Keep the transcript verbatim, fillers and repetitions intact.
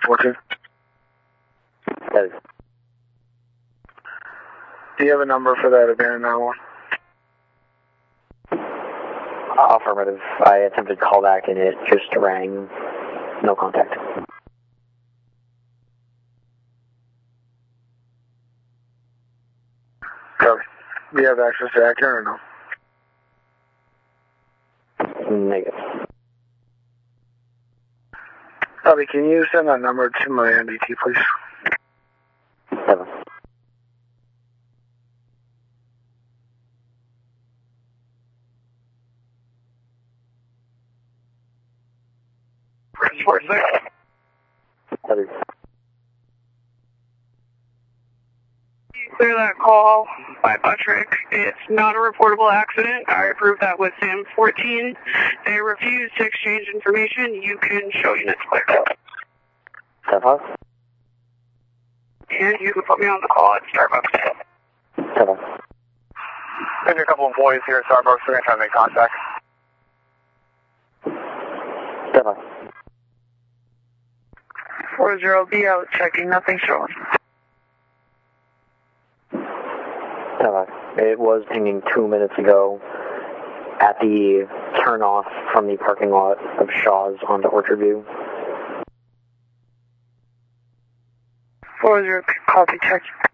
fourteen. That is. Do you have a number for that abandoned nine one? Affirmative. I attempted to call back and it just rang. No contact. Copy. Do you have access to Accurate or no? Negative. Copy. Can you send that number to my N D T, please? Seven. Four six. That is. Clear that call by Buttrick. It's not a reportable accident. I approved that with SAM fourteen. They refused to exchange information. You can show units clear. Seven. And you can put me on the call at Starbucks. Seven. There's a couple employees here at Starbucks. We're going to try to make contact. Seven. four zero B out, checking, nothing showing. Seven. It was pinging two minutes ago at the turnoff from the parking lot of Shaw's onto Orchard View. four zero, copy, check.